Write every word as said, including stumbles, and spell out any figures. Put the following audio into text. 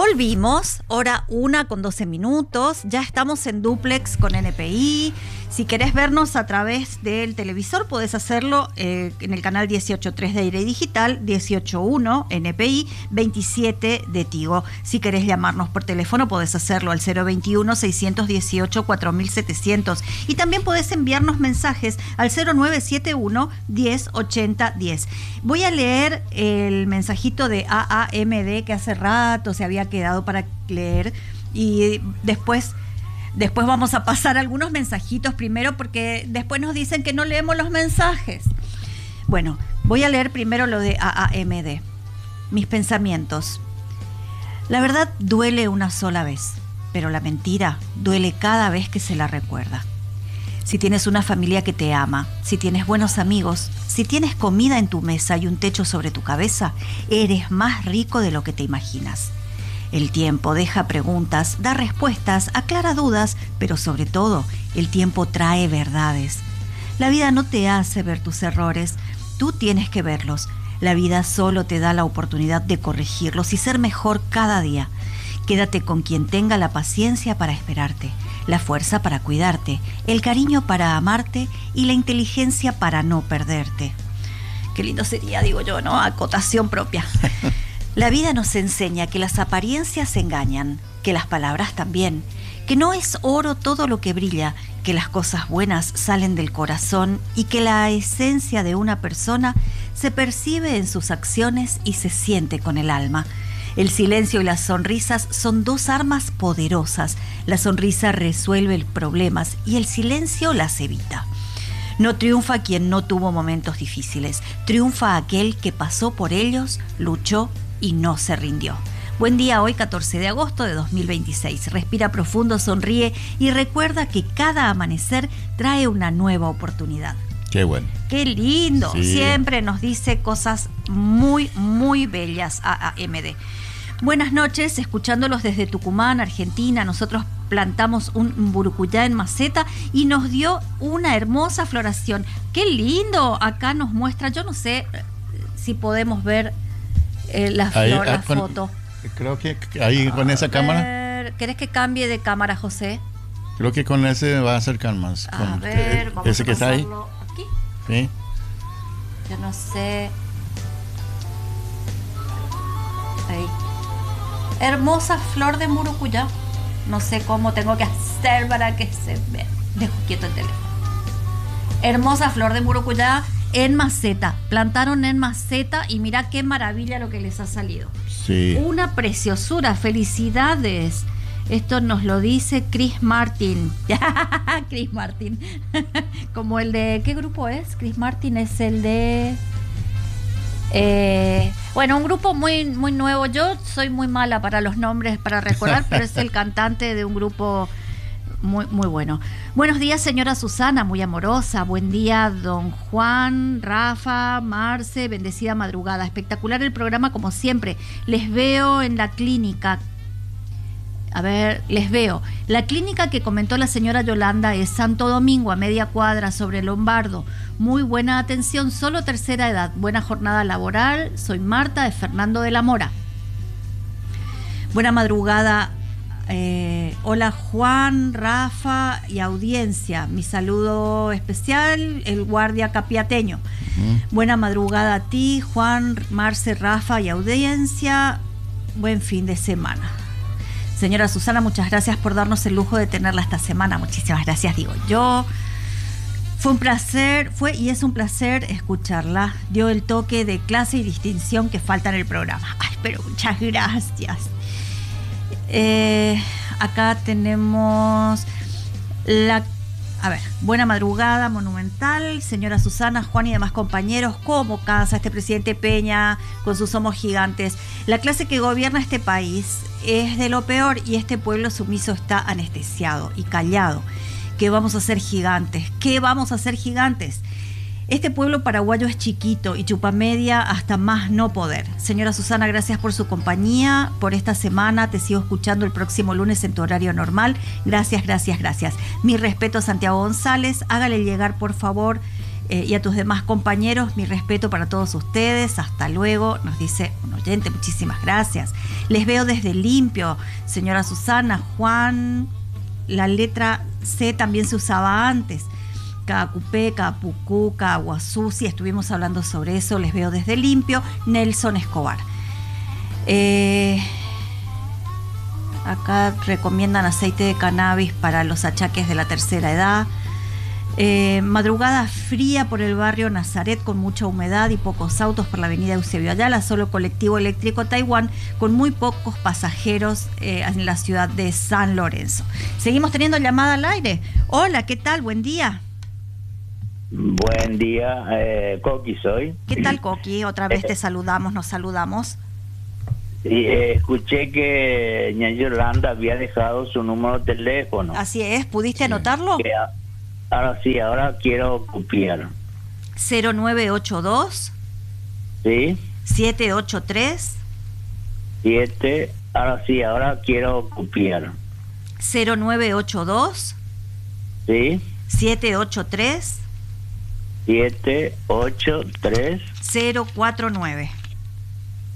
Volvimos, hora una con doce minutos, ya estamos en dúplex con N P I. Si querés vernos a través del televisor, podés hacerlo eh, en el canal dieciocho punto tres de Aire Digital, dieciocho punto uno N P I, veintisiete de Tigo. Si querés llamarnos por teléfono, podés hacerlo al cero veintiuno, seiscientos dieciocho, cuatro mil setecientos. Y también podés enviarnos mensajes al cero nueve siete uno, diez, ochenta, diez. Voy a leer el mensajito de A A M D que hace rato se había quedado para leer y después... Después vamos a pasar algunos mensajitos primero porque después nos dicen que no leemos los mensajes. Bueno, voy a leer primero lo de A A M D. Mis pensamientos. La verdad duele una sola vez, pero la mentira duele cada vez que se la recuerda. Si tienes una familia que te ama, si tienes buenos amigos, si tienes comida en tu mesa y un techo sobre tu cabeza, eres más rico de lo que te imaginas. El tiempo deja preguntas, da respuestas, aclara dudas, pero sobre todo, el tiempo trae verdades. La vida no te hace ver tus errores, tú tienes que verlos. La vida solo te da la oportunidad de corregirlos y ser mejor cada día. Quédate con quien tenga la paciencia para esperarte, la fuerza para cuidarte, el cariño para amarte y la inteligencia para no perderte. Qué lindo sería, digo yo, ¿no? Acotación propia. La vida nos enseña que las apariencias engañan, que las palabras también, que no es oro todo lo que brilla, que las cosas buenas salen del corazón y que la esencia de una persona se percibe en sus acciones y se siente con el alma. El silencio y las sonrisas son dos armas poderosas. La sonrisa resuelve problemas y el silencio las evita. No triunfa quien no tuvo momentos difíciles, triunfa aquel que pasó por ellos, luchó y no se rindió. Buen día hoy, catorce de agosto de dos mil veintiséis. Respira profundo, sonríe y recuerda que cada amanecer trae una nueva oportunidad. Qué bueno. Qué lindo. Sí. Siempre nos dice cosas muy, muy bellas A A M D. Buenas noches, escuchándolos desde Tucumán, Argentina. Nosotros plantamos un burucuyá en maceta y nos dio una hermosa floración. Qué lindo. Acá nos muestra, yo no sé si podemos ver Eh, la, ahí, flor, la con, foto. Creo que ahí con esa a cámara. Ver, ¿querés que cambie de cámara, José? Creo que con ese va a acercar más. A con ver, vamos ese a que está ahí. Aquí. Sí. Yo no sé. Ahí. Hermosa flor de murucuyá. No sé cómo tengo que hacer para que se vea. Dejo quieto el teléfono. Hermosa flor de murucuyá. En maceta, plantaron en maceta y mira qué maravilla lo que les ha salido. Sí. Una preciosura, felicidades. Esto nos lo dice Chris Martin. Chris Martin. Como el de, ¿qué grupo es? Chris Martin es el de... Eh, bueno, un grupo muy, muy nuevo. Yo soy muy mala para los nombres, para recordar, pero es el cantante de un grupo... Muy, muy bueno. Buenos días, señora Susana, muy amorosa. Buen día, don Juan, Rafa, Marce, bendecida madrugada. Espectacular el programa como siempre. Les veo en la clínica. A ver, les veo. La clínica que comentó la señora Yolanda es Santo Domingo, a media cuadra sobre Lombardo. Muy buena atención, solo tercera edad. Buena jornada laboral. Soy Marta de Fernando de la Mora. Buena madrugada. Eh, hola Juan, Rafa y audiencia. Mi saludo especial, el guardia capiateño. Uh-huh. Buena madrugada a ti, Juan, Marce, Rafa y audiencia. Buen fin de semana. Señora Susana, muchas gracias por darnos el lujo de tenerla esta semana. Muchísimas gracias, digo yo. Fue un placer, fue y es un placer escucharla. Dio el toque de clase y distinción que falta en el programa. Ay, pero muchas gracias. Eh, acá tenemos la, a ver, buena madrugada, monumental, señora Susana, Juan y demás compañeros. ¿Cómo cansa este presidente Peña con sus Somos Gigantes? La clase que gobierna este país es de lo peor y este pueblo sumiso está anestesiado y callado. ¿Qué vamos a hacer gigantes? ¿Qué vamos a hacer gigantes? Este pueblo paraguayo es chiquito y chupa media hasta más no poder. Señora Susana, gracias por su compañía, por esta semana. Te sigo escuchando el próximo lunes en tu horario normal. Gracias, gracias, gracias. Mi respeto a Santiago González. Hágale llegar, por favor, eh, y a tus demás compañeros, mi respeto para todos ustedes. Hasta luego, nos dice un oyente, muchísimas gracias. Les veo desde Limpio, señora Susana. Juan, la letra C también se usaba antes. Cacupé, Capucú, Caguazú, sí, estuvimos hablando sobre eso. Les veo desde Limpio. Nelson Escobar. Eh, acá recomiendan aceite de cannabis para los achaques de la tercera edad. Eh, madrugada fría por el barrio Nazaret con mucha humedad y pocos autos por la avenida Eusebio Ayala, solo colectivo eléctrico Taiwán con muy pocos pasajeros eh, en la ciudad de San Lorenzo. Seguimos teniendo llamada al aire. Hola, ¿qué tal? Buen día. Buen día, eh, Coqui soy. ¿Qué tal, Coqui? Otra vez te saludamos, nos saludamos. Y, eh, escuché que ña Yolanda había dejado su número de teléfono. Así es, ¿pudiste Sí. anotarlo? Que a- ahora sí, ahora quiero copiar. cero nueve ocho dos, ¿Sí? siete ocho tres, Siete. Ahora sí, ahora quiero copiar. cero nueve ocho dos, ¿Sí? siete ocho tres, Siete, ocho, tres. cero cuatro nueve.